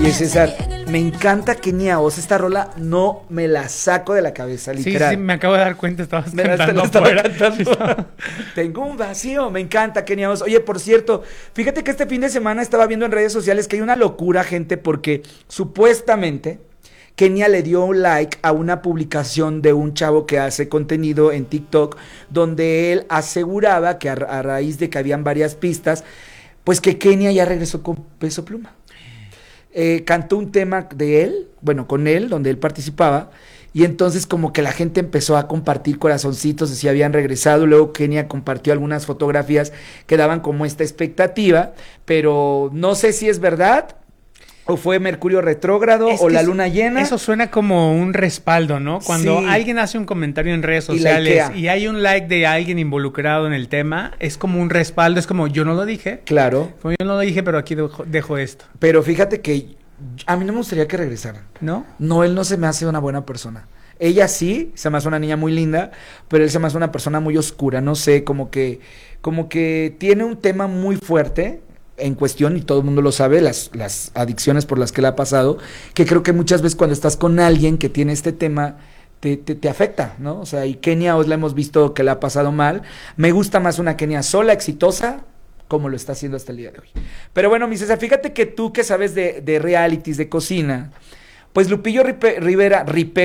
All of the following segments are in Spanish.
Oye, César, me encanta Kenia Oz. Esta rola no me la saco de la cabeza, literal. Sí, me acabo de dar cuenta, estabas Me cantando estaba afuera. cantando. Tengo un vacío, me encanta Kenia Oz. Oye, por cierto, fíjate que este fin de semana estaba viendo en redes sociales que hay una locura, gente, porque supuestamente Kenia le dio un like a una publicación de un chavo que hace contenido en TikTok, donde él aseguraba que a raíz de que habían varias pistas, pues que Kenia ya regresó con Peso Pluma. Cantó un tema de él, bueno, con él, donde él participaba, y entonces como que la gente empezó a compartir corazoncitos de si habían regresado. Luego Kenia compartió algunas fotografías que daban como esta expectativa, pero no sé si es verdad, o fue Mercurio retrógrado, o la luna llena. Eso suena como un respaldo, ¿no? Cuando Sí. alguien hace un comentario en redes sociales y hay un like de alguien involucrado en el tema, es como un respaldo, es como yo no lo dije. Claro. Yo no lo dije, pero aquí dejo esto. Pero fíjate que a mí no me gustaría que regresaran. ¿No? No, él no se me hace una buena persona. Ella sí, se me hace una niña muy linda, pero él se me hace una persona muy oscura, no sé, como que tiene un tema muy fuerte en cuestión, y todo el mundo lo sabe, las adicciones por las que le ha pasado, que creo que muchas veces cuando estás con alguien que tiene este tema, te afecta, ¿no? O sea, y Kenia Oz la hemos visto que la ha pasado mal. Me gusta más una Kenia sola, exitosa, como lo está haciendo hasta el día de hoy. Pero bueno, mi César, fíjate que tú que sabes de realities, de cocina, pues Lupillo Rivera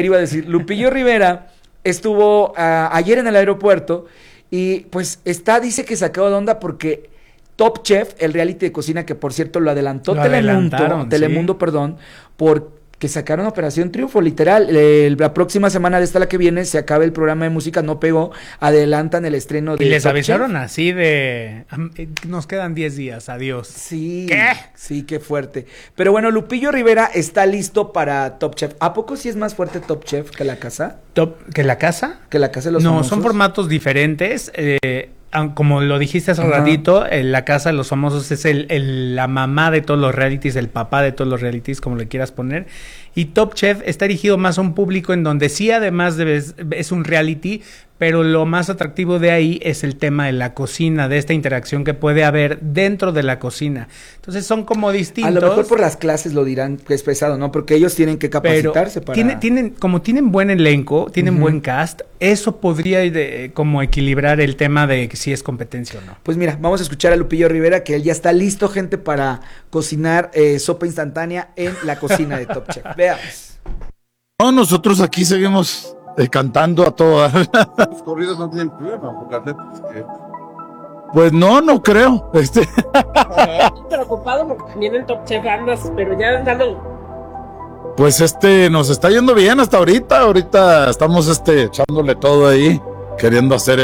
estuvo ayer en el aeropuerto y pues dice que sacado de onda porque Top Chef, el reality de cocina que por cierto lo adelantó Telemundo, sí. perdón, porque sacaron Operación Triunfo, literal. La próxima semana de esta, la que viene, se acaba el programa de música, no pegó, adelantan el estreno de Y les Top avisaron Chef. así de... Nos quedan 10 días, adiós. Sí, ¿Qué? sí, qué fuerte. Pero bueno, Lupillo Rivera está listo para Top Chef. ¿A poco sí es más fuerte Top Chef que La Casa? ¿Que la casa? ¿Que La Casa de los No, Famosos? son formatos diferentes. Como lo dijiste hace ratito, La Casa de los Famosos es la mamá de todos los realities, el papá de todos los realities, como le quieras poner. Y Top Chef está dirigido más a un público en donde sí, además es un reality, pero lo más atractivo de ahí es el tema de la cocina, de esta interacción que puede haber dentro de la cocina. Entonces son como distintos. A lo mejor por las clases lo dirán que es pesado, ¿no? Porque ellos tienen que capacitarse para... Tienen buen elenco, tienen buen cast, eso podría como equilibrar el tema de si es competencia o no. Pues mira, vamos a escuchar a Lupillo Rivera, que él ya está listo, gente, para cocinar sopa instantánea en la cocina de Top Chef. Veamos. No, nosotros aquí seguimos cantando a todas. Los corridos no tienen problema, porque las letras pues no creo. Preocupado porque también en Top Chef andas, pero ya andando. Pues nos está yendo bien hasta ahorita. Ahorita estamos echándole todo ahí, queriendo hacer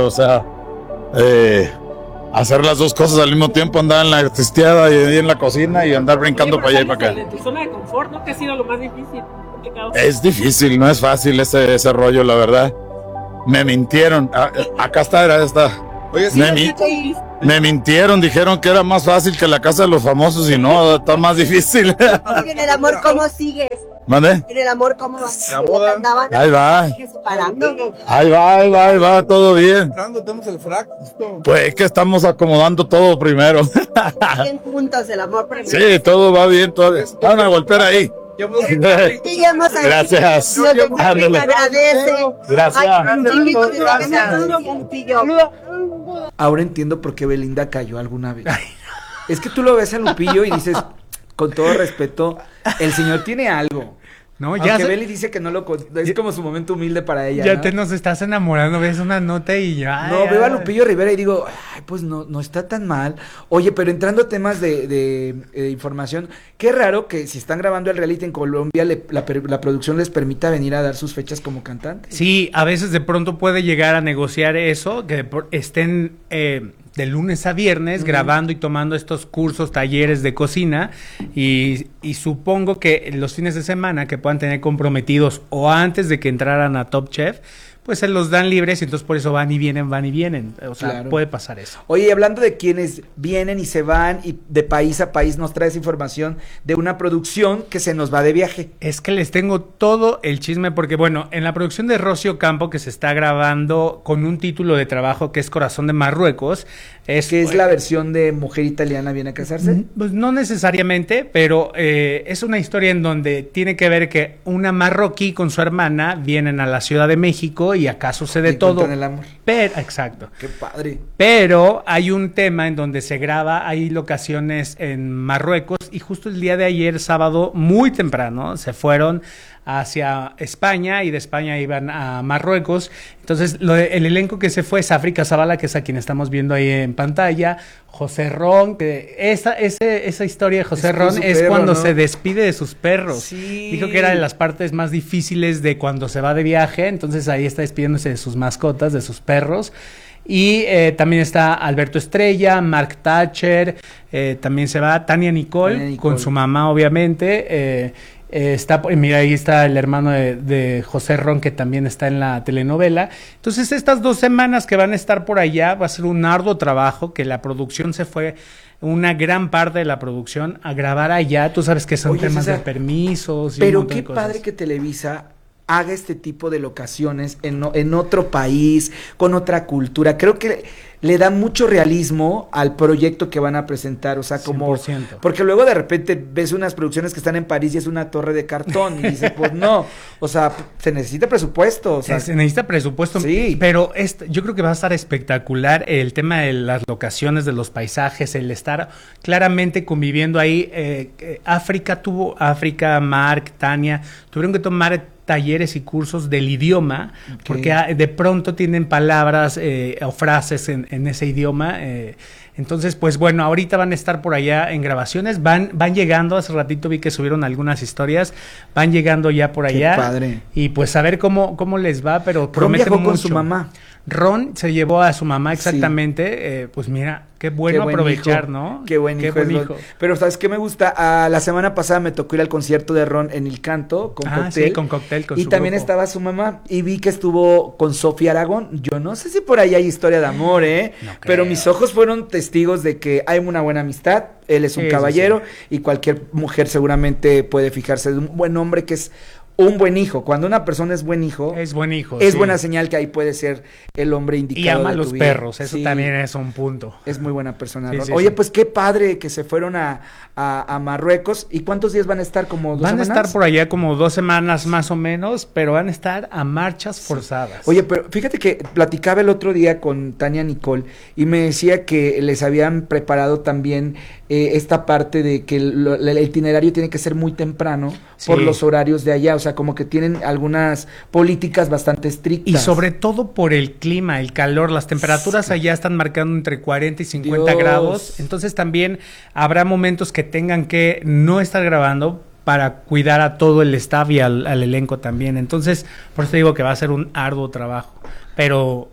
hacer las dos cosas al mismo tiempo, andar en la testeada y en la cocina y andar brincando para allá y para acá. En tu zona de confort, ¿no? Que ha sido lo más difícil. Es difícil, no es fácil ese rollo, la verdad. Me mintieron. Acá está. Oye, sí, me mintieron, dijeron que era más fácil que La Casa de los Famosos y no, está más difícil. En el amor, ¿cómo sigues? ¿Mande? En el amor, ¿cómo vas? La boda. Andaban Ahí va. separando. Ahí va, todo bien. Tenemos el frac. Pues es que estamos acomodando todo primero. Bien juntos, el amor primero. Sí, todo va bien, todo. Van a golpear ahí. Sigamos ahí. Gracias. Nos Ándale. agradece. Gracias. Ahora entiendo por qué Belinda cayó alguna vez. Es que tú lo ves a Lupillo y dices, con todo respeto, el señor tiene algo. No, Aunque Beli dice que no es como su momento humilde para ella, Ya ¿no? te nos estás enamorando, ves una nota y ya. No, veo a Lupillo Rivera y digo, ay, pues no está tan mal. Oye, pero entrando a temas de información, qué raro que si están grabando el reality en Colombia, la producción les permita venir a dar sus fechas como cantantes. Sí, a veces de pronto puede llegar a negociar eso, que estén de lunes a viernes grabando y tomando estos cursos, talleres de cocina y supongo que los fines de semana que puedan tener comprometidos o antes de que entraran a Top Chef, pues se los dan libres y entonces por eso van y vienen. O sea, Claro. puede pasar eso. Oye, y hablando de quienes vienen y se van y de país a país, nos traes información de una producción que se nos va de viaje. Es que les tengo todo el chisme porque, bueno, en la producción de Rocío Ocampo, que se está grabando con un título de trabajo que es Corazón de Marruecos, Que es la versión de Mujer Italiana viene a casarse. Pues no necesariamente, pero es una historia en donde tiene que ver que una marroquí con su hermana vienen a la Ciudad de México y acá sucede Y todo. encuentran el amor. Pero, exacto. Qué padre. Pero hay un tema en donde se graba, hay locaciones en Marruecos y justo el día de ayer, sábado, muy temprano, se fueron hacia España y de España iban a Marruecos. Entonces, el elenco que se fue es África Zavala, que es a quien estamos viendo ahí en pantalla, José Ron, que esa historia de José Es con Ron su es perro, cuando ¿no? se despide de sus perros. Sí. Dijo que era de las partes más difíciles de cuando se va de viaje, entonces ahí está despidiéndose de sus mascotas, de sus perros. Y también está Alberto Estrella, Mark Thatcher, también se va Tania Nicole, con su mamá obviamente. Mira, ahí está el hermano de José Ron, que también está en la telenovela. Entonces, estas 2 semanas que van a estar por allá, va a ser un arduo trabajo, que la producción se fue, una gran parte de la producción, a grabar allá. Tú sabes que son Oye, temas César, de permisos y un Pero montón qué de cosas. padre que Televisa haga este tipo de locaciones en otro país, con otra cultura. Creo que le da mucho realismo al proyecto que van a presentar, o sea, como 100%. porque luego de repente ves unas producciones que están en París y es una torre de cartón y dices, pues no, o sea, se necesita presupuesto, o sea, Se necesita presupuesto, Sí. pero yo creo que va a estar espectacular el tema de las locaciones, de los paisajes, el estar claramente conviviendo ahí. África, Mark, Tania, tuvieron que tomar talleres y cursos del idioma, Ok. porque de pronto tienen palabras o frases en ese idioma. Entonces, pues bueno, ahorita van a estar por allá en grabaciones, van llegando, hace ratito vi que subieron algunas historias, van llegando ya por Qué allá. padre. Y pues a ver cómo les va, pero Ron promete viajó mucho. con su mamá. Ron se llevó a su mamá Sí. exactamente, pues mira, qué bueno Qué buen aprovechar, hijo. ¿no? Qué buen hijo. es Ron. Pero ¿sabes qué me gusta? La semana pasada me tocó ir al concierto de Ron en El Canto con Cóctel. Sí, con Cóctel, con y su también grupo. estaba su mamá y vi que estuvo con Sofía Aragón. Yo no sé si por ahí hay historia de amor, No Pero creo. mis ojos fueron testigos de que hay una buena amistad. Él es un Sí, caballero sí, y cualquier mujer seguramente puede fijarse de un buen hombre que es un buen hijo. Cuando una persona es buen hijo, Es buen hijo. es sí. buena señal que ahí puede ser el hombre indicado. Y ama a de los tu vida. perros, eso Sí. también es un punto. Es muy buena persona. Sí, Ron. sí, Oye, sí. pues qué padre que se fueron a Marruecos. ¿Y cuántos días van a estar? ¿Como 2 Van a semanas? estar por allá como 2 semanas más o menos, pero van a estar a marchas forzadas. Oye, pero fíjate que platicaba el otro día con Tania Nicole y me decía que les habían preparado también esta parte de que el itinerario tiene que ser muy temprano por Sí. los horarios de allá. O sea, como que tienen algunas políticas bastante estrictas. Y sobre todo por el clima, el calor, las temperaturas allá están marcando entre 40 y 50 Dios. grados. Entonces también habrá momentos que tengan que no estar grabando para cuidar a todo el staff y al elenco también. Entonces, por eso te digo que va a ser un arduo trabajo. Pero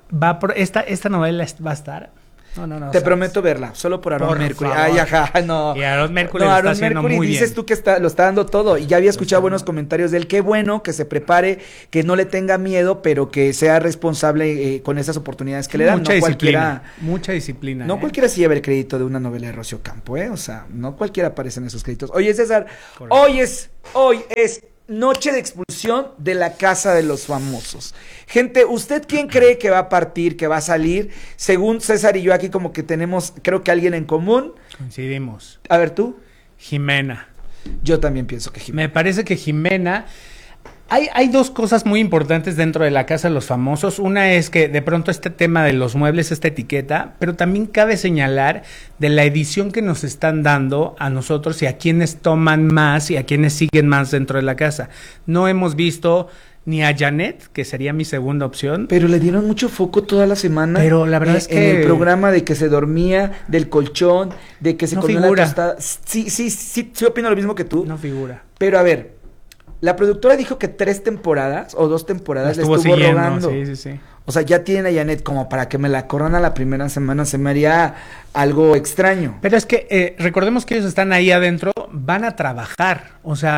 esta novela va a estar... No, Te sabes. prometo verla, solo por Aaron Por Mercury. favor. Ay, ajá, no. Y Aaron Mercury No, lo está Aaron haciendo Mercury, muy dices bien. tú que lo está dando todo. Y ya había escuchado buenos comentarios de él. Qué bueno que se prepare, que no le tenga miedo, pero que sea responsable con esas oportunidades que le dan. Mucha No disciplina. cualquiera, Mucha disciplina. no cualquiera se lleva el crédito de una novela de Rocío Campo, O sea, no cualquiera aparece en esos créditos. Oye, César, Correcto. hoy es noche de expulsión de la Casa de los Famosos. Gente, ¿usted quién cree que va a partir, que va a salir? Según César y yo aquí como que tenemos, creo que alguien en común. Coincidimos. A ver, tú. Jimena. Yo también pienso que Jimena. Me parece que Jimena... Hay 2 cosas muy importantes dentro de la Casa de los Famosos. Una es que de pronto este tema de los muebles, esta etiqueta, pero también cabe señalar de la edición que nos están dando a nosotros y a quienes toman más y a quienes siguen más dentro de la casa. No hemos visto ni a Janet, que sería mi segunda opción. Pero le dieron mucho foco toda la semana. Pero la verdad es En que... el programa de que se dormía, del colchón, de que se No comía figura. la tostada. Sí, opino lo mismo que tú. No figura. Pero a ver, la productora dijo que 3 temporadas o 2 temporadas le estuvo siguiendo, rogando. Sí. O sea, ya tienen a Janet como para que me la corran a la primera semana, se me haría algo extraño. Pero es que recordemos que ellos están ahí adentro, van a trabajar, o sea,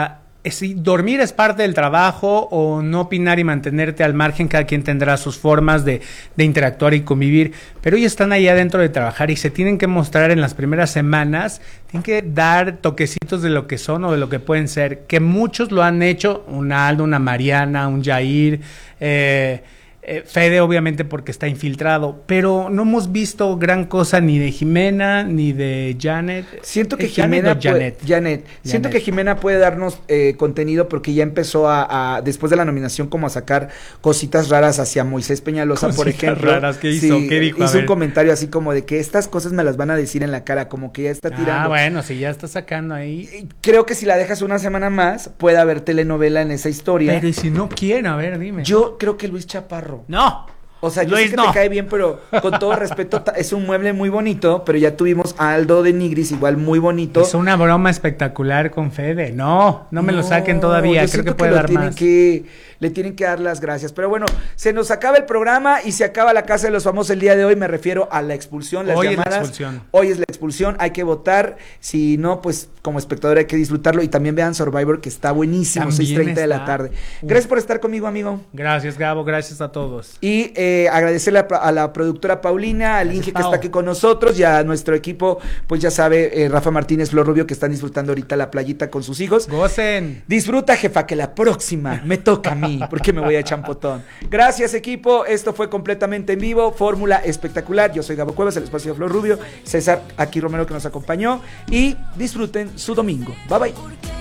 si dormir es parte del trabajo o no opinar y mantenerte al margen, cada quien tendrá sus formas de interactuar y convivir, pero ellos están ahí adentro de trabajar y se tienen que mostrar en las primeras semanas, tienen que dar toquecitos de lo que son o de lo que pueden ser, que muchos lo han hecho, un Aldo, una Mariana, un Jair, Fede obviamente porque está infiltrado, pero no hemos visto gran cosa ni de Jimena ni de Janet. Siento que Janet. Siento que Jimena puede darnos contenido porque ya empezó a después de la nominación como a sacar cositas raras hacia Moisés Peñalosa, por ejemplo. Raras, ¿qué hizo? ¿Qué dijo? Hizo un comentario así como de que estas cosas me las van a decir en la cara, como que ya está tirando. Ah, bueno, si ya está sacando ahí. Creo que si la dejas una semana más, puede haber telenovela en esa historia. Pero y si no quieren, a ver, dime. Yo creo que Luis Chaparro. No. O sea, yo Luis, sé que no. te cae bien, pero con todo respeto, es un mueble muy bonito, pero ya tuvimos a Aldo de Nigris, igual muy bonito. Es una broma espectacular con Fede. No me lo saquen todavía, creo que puede dar más. Le tienen que dar las gracias. Pero bueno, se nos acaba el programa y se acaba la Casa de los Famosos el día de hoy. Me refiero a la expulsión, las llamadas. Es la expulsión. Hoy es la expulsión, hay que votar. Si no, pues como espectador hay que disfrutarlo. Y también vean Survivor, que está buenísimo, 6:30 de la tarde. Gracias por estar conmigo, amigo. Gracias, Gabo, gracias a todos. Y agradecerle a la productora Paulina, al Inge que está aquí con nosotros, y a nuestro equipo, pues ya sabe, Rafa Martínez, Flor Rubio, que están disfrutando ahorita la playita con sus hijos. Gocen. Disfruta, jefa, que la próxima me toca a mí, porque me voy a champotón. Gracias, equipo. Esto fue completamente en vivo. Fórmula espectacular. Yo soy Gabo Cuevas, el espacio de Flor Rubio. César aquí Romero, que nos acompañó. Y disfruten su domingo. Bye bye.